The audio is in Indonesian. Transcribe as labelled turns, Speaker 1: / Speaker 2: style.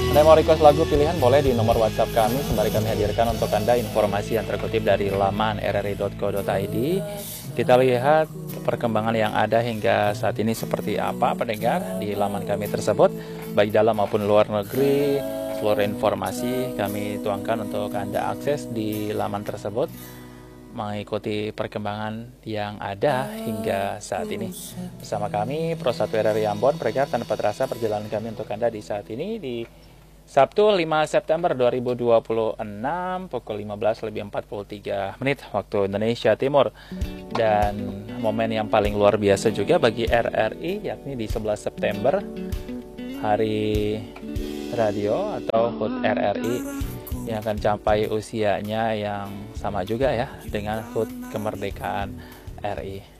Speaker 1: Anda mau request lagu pilihan boleh di nomor WhatsApp kami, sembari kami hadirkan untuk Anda informasi yang terkutip dari laman rri.co.id. Kita lihat perkembangan yang ada hingga saat ini seperti apa pendengar di laman kami tersebut, baik dalam maupun luar negeri. Seluruh informasi kami tuangkan untuk Anda akses di laman tersebut, mengikuti perkembangan yang ada hingga saat ini. Bersama kami Pro 1 RRI Ambon, pendengar, tanpa terasa perjalanan kami untuk Anda di saat ini di Sabtu 5 September 2026 pukul 15:43 waktu Indonesia Timur. Dan momen yang paling luar biasa juga bagi RRI, yakni di 11 September, Hari Radio atau HUT RRI, yang akan capai usianya yang sama juga ya dengan HUT Kemerdekaan RI.